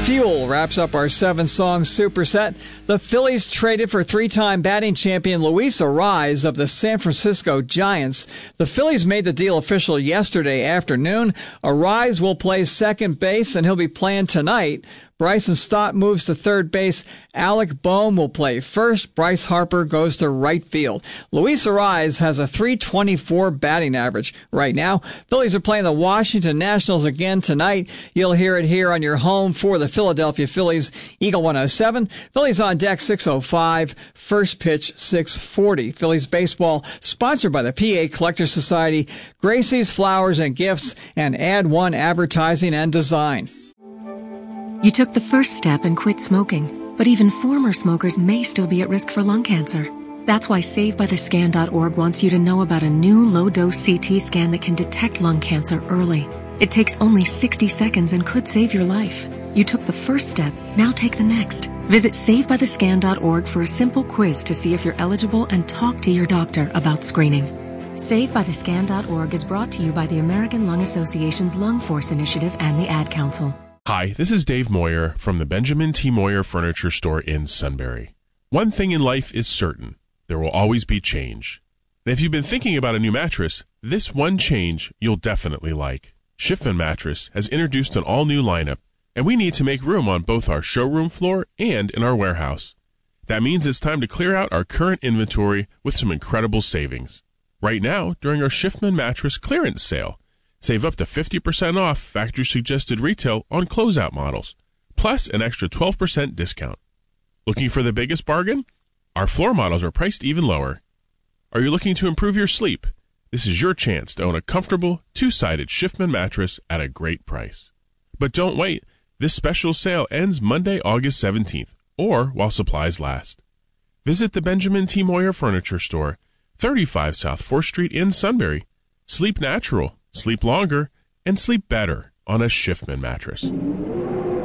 Fuel wraps up our 7-song superset. The Phillies traded for 3-time batting champion Luis Arraez of the San Francisco Giants. The Phillies made the deal official yesterday afternoon. Arraez will play second base, and he'll be playing tonight. Bryson Stott moves to third base. Alec Bohm will play first. Bryce Harper goes to right field. Luis Arraez has a .324 batting average right now. Phillies are playing the Washington Nationals again tonight. You'll hear it here on your home for the Philadelphia Phillies, Eagle 107. Phillies on deck 6:05. First pitch 6:40. Phillies baseball sponsored by the PA Collector Society, Gracie's Flowers and Gifts, and Ad One Advertising and Design. You took the first step and quit smoking, but even former smokers may still be at risk for lung cancer. That's why SaveByTheScan.org wants you to know about a new low-dose CT scan that can detect lung cancer early. It takes only 60 seconds and could save your life. You took the first step, now take the next. Visit SaveByTheScan.org for a simple quiz to see if you're eligible and talk to your doctor about screening. SaveByTheScan.org is brought to you by the American Lung Association's Lung Force Initiative and the Ad Council. Hi, this is Dave Moyer from the Benjamin T. Moyer Furniture Store in Sunbury. One thing in life is certain. There will always be change. And if you've been thinking about a new mattress, this one change you'll definitely like. Schiffman Mattress has introduced an all-new lineup, and we need to make room on both our showroom floor and in our warehouse. That means it's time to clear out our current inventory with some incredible savings. Right now, during our Schiffman Mattress clearance sale, save up to 50% off factory-suggested retail on closeout models, plus an extra 12% discount. Looking for the biggest bargain? Our floor models are priced even lower. Are you looking to improve your sleep? This is your chance to own a comfortable, two-sided Schiffman mattress at a great price. But don't wait. This special sale ends Monday, August 17th, or while supplies last. Visit the Benjamin T. Moyer Furniture Store, 35 South 4th Street in Sunbury. Sleep natural. Sleep longer, and sleep better on a Schiffman mattress.